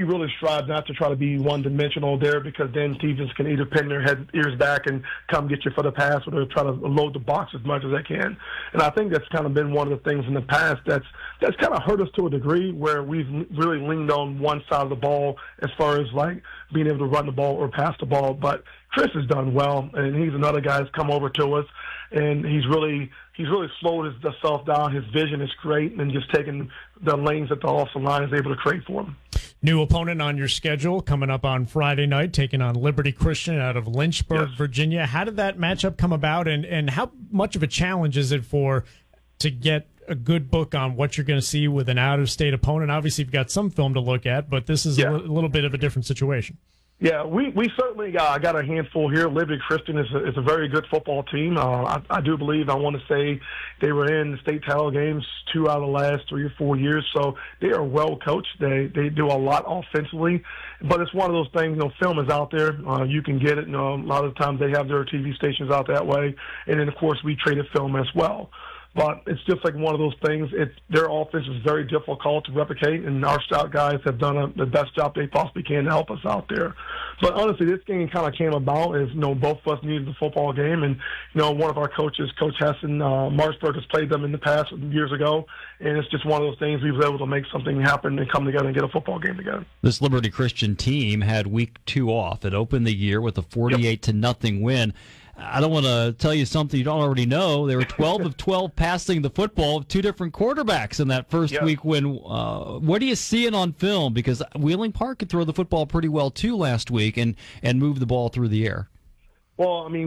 we really strive not to try to be one-dimensional there, because then teams can either pin their ears back and come get you for the pass, or they'll try to load the box as much as they can. And I think that's kind of been one of the things in the past that's kind of hurt us to a degree, where we've really leaned on one side of the ball as far as like being able to run the ball or pass the ball. But Chris has done well, and he's another guy that's come over to us, and he's really slowed himself down. His vision is great, and just taking the lanes that the offensive line is able to create for him. New opponent on your schedule coming up on Friday night, taking on Liberty Christian out of Lynchburg, yes, Virginia. How did that matchup come about, and how much of a challenge is it to get a good book on what you're going to see with an out-of-state opponent? Obviously, you've got some film to look at, but this is a little bit of a different situation. Yeah, we certainly got a handful here. Liberty Christian is a very good football team. I do believe, I want to say, they were in the state title games 2 out of the last 3 or 4 years, so they are well coached. They do a lot offensively, but it's one of those things. Film is out there. You can get it. A lot of times they have their TV stations out that way, and then of course we traded film as well. But it's just like one of those things. Their offense is very difficult to replicate, and our scout guys have done the best job they possibly can to help us out there. But honestly, this game kind of came about as both of us needed the football game, and one of our coaches, Coach Hessen, Marshburg, has played them in the past years ago, and it's just one of those things we were able to make something happen and come together and get a football game together. This Liberty Christian team had week 2 off. It opened the year with a 48-0 win. I don't want to tell you something you don't already know. They were 12 of 12 passing the football with 2 different quarterbacks in that first week win. What are you seeing on film? Because Wheeling Park could throw the football pretty well, too, last week and move the ball through the air. Well, I mean,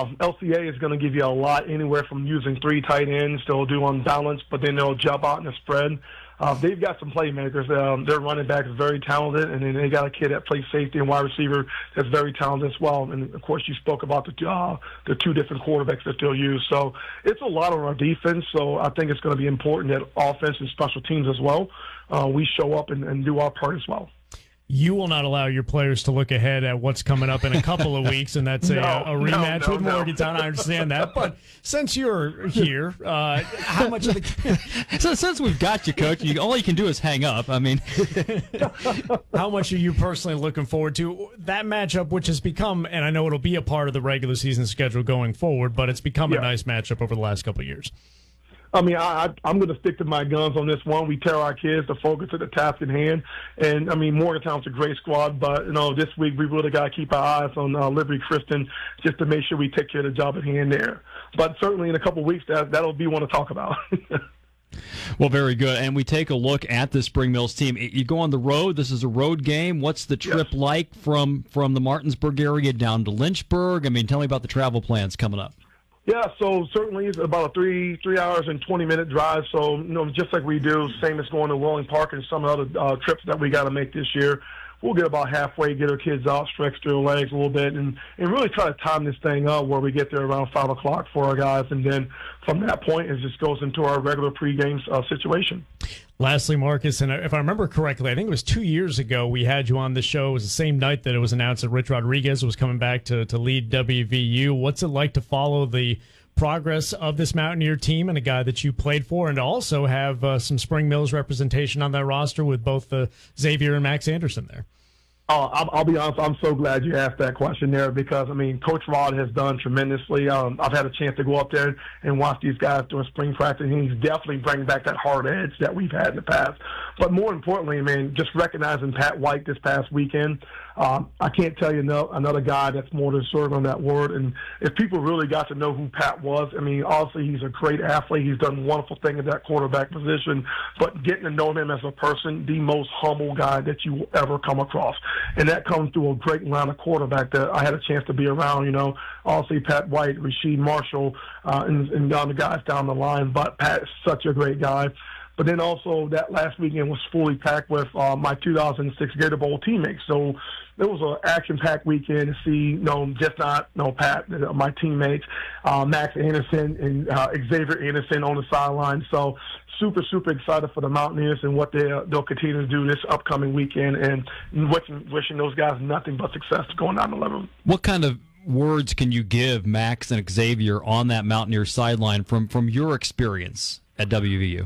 LCA is going to give you a lot, anywhere from using 3 tight ends. They'll do on balance, but then they'll jump out in the spread. They've got some playmakers. Their running back is very talented, and then they got a kid that plays safety and wide receiver that's very talented as well. And, of course, you spoke about the 2 different quarterbacks that they'll use. So it's a lot on our defense, so I think it's going to be important that offense and special teams as well, we show up and do our part as well. You will not allow your players to look ahead at what's coming up in a couple of weeks, and that's a rematch with Morgantown. I understand that. But since you're here, how much of the... So since we've got you, Coach, all you can do is hang up. I mean... How much are you personally looking forward to that matchup, which has become, and I know it'll be a part of the regular season schedule going forward, but it's become a nice matchup over the last couple of years? I mean, I'm going to stick to my guns on this one. We tell our kids to focus at the task at hand. And, I mean, Morgantown's a great squad, but, this week we really got to keep our eyes on Liberty Christian just to make sure we take care of the job at hand there. But certainly in a couple of weeks, that'll be one to talk about. Well, very good. And we take a look at the Spring Mills team. You go on the road. This is a road game. What's the trip like from the Martinsburg area down to Lynchburg? I mean, tell me about the travel plans coming up. Yeah, so certainly it's about a 3 hours and 20-minute drive. So, just like we do, same as going to Wheeling Park and some other trips that we got to make this year. We'll get about halfway, get our kids out, stretch their legs a little bit, and really try to time this thing up where we get there around 5 o'clock for our guys. And then from that point, it just goes into our regular pregame situation. Lastly, Marcus, and if I remember correctly, I think it was 2 years ago we had you on the show. It was the same night that it was announced that Rich Rodriguez was coming back to lead WVU. What's it like to follow the progress of this Mountaineer team and a guy that you played for, and to also have some Spring Mills representation on that roster with both Xavier and Max Anderson there? I'll be honest, I'm so glad you asked that question there because, I mean, Coach Rod has done tremendously. I've had a chance to go up there and watch these guys during spring practice, and he's definitely bringing back that hard edge that we've had in the past. But more importantly, man, just recognizing Pat White this past weekend, I can't tell you another guy that's more deserving on that word. And if people really got to know who Pat was, I mean, obviously he's a great athlete. He's done wonderful things at that quarterback position. But getting to know him as a person, the most humble guy that you will ever come across. And that comes through a great line of quarterback that I had a chance to be around, Obviously Pat White, Rasheed Marshall, and the guys down the line. But Pat is such a great guy. But then also that last weekend was fully packed with my 2006 Gator Bowl teammates. So it was an action-packed weekend to see, just not Pat, my teammates, Max Anderson and Xavier Anderson on the sideline. So super, super excited for the Mountaineers and what they'll continue to do this upcoming weekend, and wishing those guys nothing but success going down the level. What kind of words can you give Max and Xavier on that Mountaineer sideline from your experience at WVU?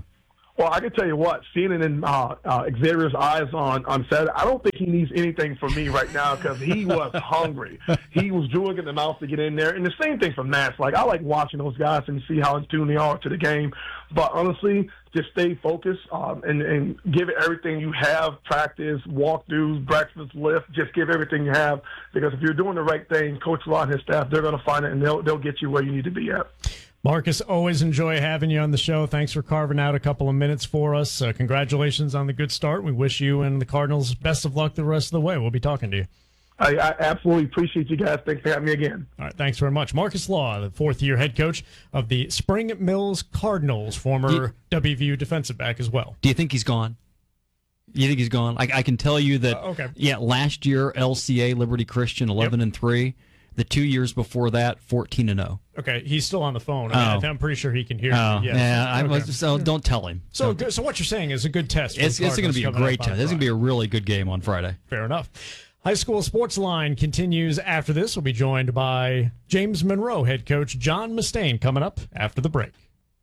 Well, I can tell you what, seeing it in Xavier's eyes on Saturday, I don't think he needs anything from me right now because he was hungry. He was drooling in the mouth to get in there. And the same thing from Matt. Like, I like watching those guys and see how in tune they are to the game. But honestly, just stay focused and give it everything you have, practice, walkthroughs, breakfast, lift. Just give everything you have because if you're doing the right thing, Coach Rod and his staff, they're going to find it and they'll get you where you need to be at. Marcus, always enjoy having you on the show. Thanks for carving out a couple of minutes for us. Congratulations on the good start. We wish you and the Cardinals best of luck the rest of the way. We'll be talking to you. I absolutely appreciate you guys. Thanks for having me again. All right, thanks very much. Marcus Law, the fourth-year head coach of the Spring Mills Cardinals, former WVU defensive back as well. Do you think he's gone? You think he's gone? I can tell you that, okay. Yeah, last year, LCA, Liberty Christian, 11-3. The 2 years before that, 14-0. Okay, he's still on the phone. I'm pretty sure he can hear you. Yes. Yeah, so don't tell him. So what you're saying is a good test. It's going to be a great test. It's going to be a really good game on Friday. Fair enough. High School Sports Line continues after this. We'll be joined by James Monroe head coach John Mustaine coming up after the break.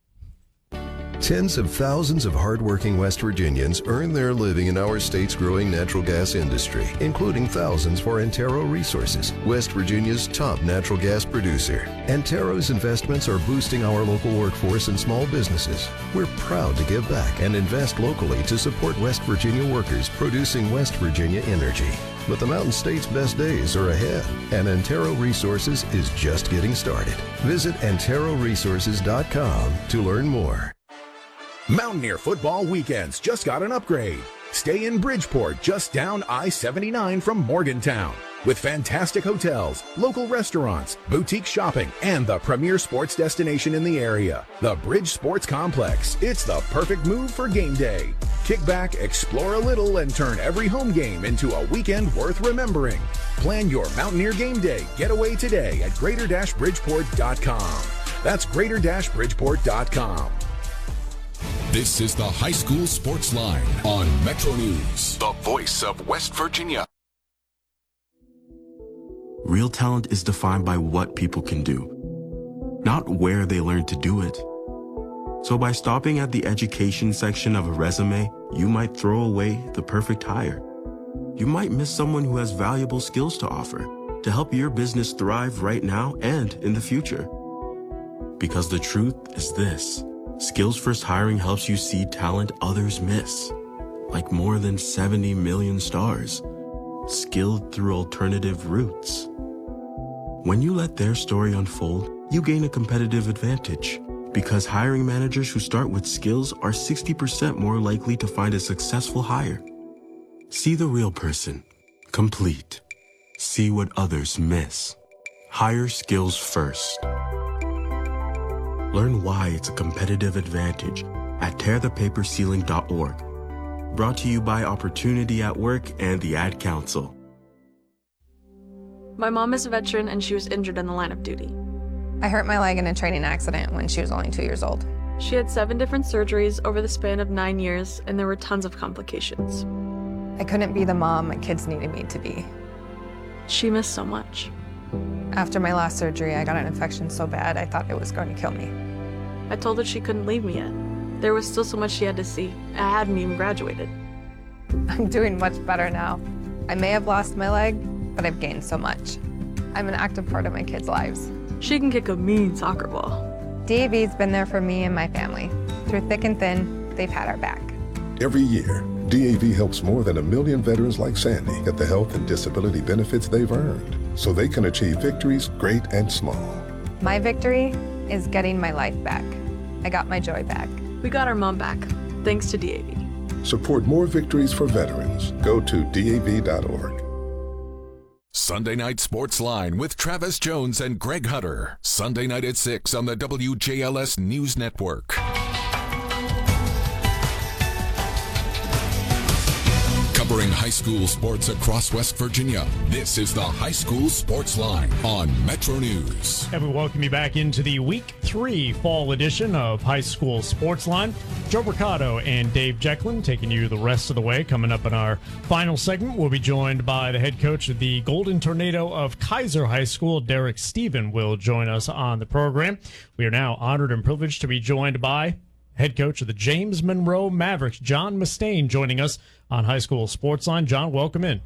Tens of thousands of hardworking West Virginians earn their living in our state's growing natural gas industry, including thousands for Antero Resources, West Virginia's top natural gas producer. Antero's investments are boosting our local workforce and small businesses. We're proud to give back and invest locally to support West Virginia workers producing West Virginia energy. But the Mountain State's best days are ahead, and Antero Resources is just getting started. Visit AnteroResources.com to learn more. Mountaineer football weekends just got an upgrade. Stay in Bridgeport, just down I-79 from Morgantown. With fantastic hotels, local restaurants, boutique shopping, and the premier sports destination in the area, the Bridge Sports Complex. It's the perfect move for game day. Kick back, explore a little, and turn every home game into a weekend worth remembering. Plan your Mountaineer game day getaway today at greater-bridgeport.com. That's greater-bridgeport.com. This is the High School Sports Line on Metro News, the voice of West Virginia. Real talent is defined by what people can do, not where they learn to do it. So by stopping at the education section of a resume, you might throw away the perfect hire. You might miss someone who has valuable skills to offer to help your business thrive right now and in the future. Because the truth is this. Skills First Hiring helps you see talent others miss, like more than 70 million stars, skilled through alternative routes. When you let their story unfold, you gain a competitive advantage, because hiring managers who start with skills are 60% more likely to find a successful hire. See the real person, complete. See what others miss. Hire skills first. Learn why it's a competitive advantage at tearthepaperceiling.org. Brought to you by Opportunity at Work and the Ad Council. My mom is a veteran and she was injured in the line of duty. I hurt my leg in a training accident when she was only 2 years old. She had 7 different surgeries over the span of 9 years, and there were tons of complications. I couldn't be the mom my kids needed me to be. She missed so much. After my last surgery, I got an infection so bad I thought it was going to kill me. I told her she couldn't leave me yet. There was still so much she had to see. I hadn't even graduated. I'm doing much better now. I may have lost my leg, but I've gained so much. I'm an active part of my kids' lives. She can kick a mean soccer ball. DAV's been there for me and my family. Through thick and thin, they've had our back. Every year, DAV helps more than 1 million veterans like Sandy get the health and disability benefits they've earned, so they can achieve victories great and small. My victory is getting my life back. I got my joy back. We got our mom back, thanks to DAV. Support more victories for veterans. Go to DAV.org. Sunday Night Sports Line with Travis Jones and Greg Hutter. Sunday night at 6 on the WJLS News Network. Covering high school sports across West Virginia, this is the High School Sports Line on Metro News. And we welcome you back into the Week 3 fall edition of High School Sports Line. Joe Mercado and Dave Jecklin taking you the rest of the way. Coming up in our final segment, we'll be joined by the head coach of the Golden Tornado of Kaiser High School, Derek Stephen, will join us on the program. We are now honored and privileged to be joined by head coach of the James Monroe Mavericks. John Mustaine joining us on High School Sportsline. John, welcome in.